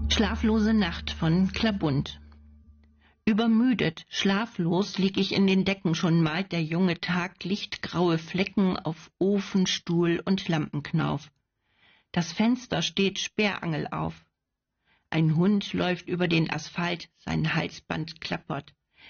Schlaflose Nacht von Klabund. Übermüdet, schlaflos lieg ich in den Decken, schon malt der junge Tag lichtgraue Flecken auf Ofen, Stuhl und Lampenknauf. Das Fenster steht Sperrangel auf. Ein Hund läuft über den Asphalt, sein Halsband klappert.